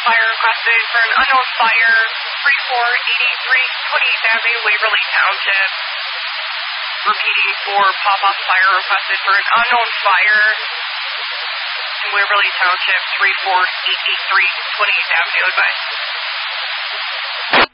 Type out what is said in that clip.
fire requested for an unknown fire, 3483 28th Avenue, Waverly Township. Repeating for pop-off fire requested for an unknown fire in Waverly Township, 34883 28th Avenue, advice.